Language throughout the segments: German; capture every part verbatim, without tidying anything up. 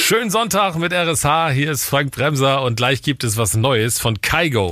Schönen Sonntag mit R S H. Hier ist Frank Bremser und gleich gibt es was Neues von Kygo.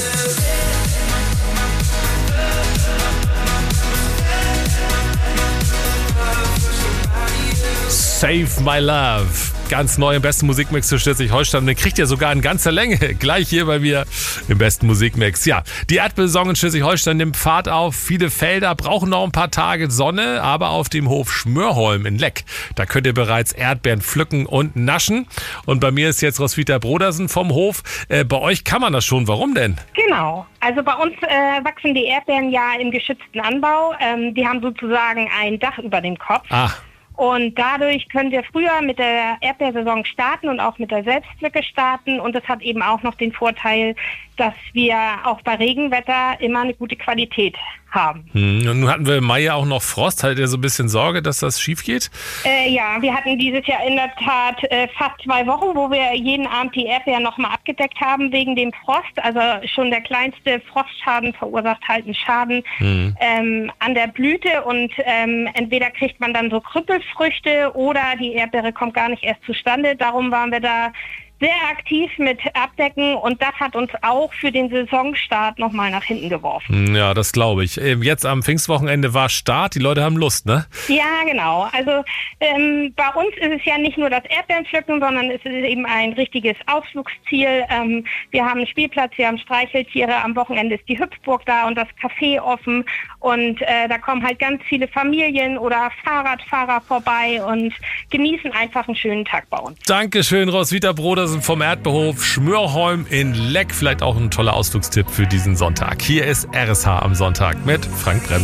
Save My Love. Ganz neu im besten Musikmix für Schleswig-Holstein. Den kriegt ihr sogar in ganzer Länge. Gleich hier bei mir im besten Musikmix. Ja, die Erdbeersaison in Schleswig-Holstein nimmt Fahrt auf. Viele Felder brauchen noch ein paar Tage Sonne. Aber auf dem Hof Schmörholm in Leck, da könnt ihr bereits Erdbeeren pflücken und naschen. Und bei mir ist jetzt Roswitha Brodersen vom Hof. Äh, bei euch kann man das schon. Warum denn? Genau. Also bei uns äh, wachsen die Erdbeeren ja im geschützten Anbau. Ähm, die haben sozusagen ein Dach über dem Kopf. Ah. Und dadurch können wir früher mit der Erdbeersaison starten und auch mit der Selbstpflücke starten. Und das hat eben auch noch den Vorteil, dass wir auch bei Regenwetter immer eine gute Qualität haben. Hm, und nun hatten wir im Mai ja auch noch Frost. Hattet ihr so ein bisschen Sorge, dass das schief geht? Äh, ja, wir hatten dieses Jahr in der Tat äh, fast zwei Wochen, wo wir jeden Abend die Erdbeeren nochmal abgedeckt haben wegen dem Frost. Also schon der kleinste Frostschaden verursacht halt einen Schaden hm. ähm, an der Blüte. Und ähm, entweder kriegt man dann so Krüppelfrüchte oder die Erdbeere kommt gar nicht erst zustande. Darum waren wir da sehr aktiv mit Abdecken und das hat uns auch für den Saisonstart nochmal nach hinten geworfen. Ja, das glaube ich. Jetzt am Pfingstwochenende war Start, die Leute haben Lust, ne? Ja, genau. Also ähm, bei uns ist es ja nicht nur das Erdbeerenpflücken, sondern es ist eben ein richtiges Ausflugsziel. Ähm, wir haben einen Spielplatz, wir haben Streicheltiere, am Wochenende ist die Hüpfburg da und das Café offen und äh, da kommen halt ganz viele Familien oder Fahrradfahrer vorbei und genießen einfach einen schönen Tag bei uns. Dankeschön, Roswitha Brodersen vom Erdbeerhof Schmörholm in Leck. Vielleicht auch ein toller Ausflugstipp für diesen Sonntag. Hier ist R S H am Sonntag mit Frank Bremser.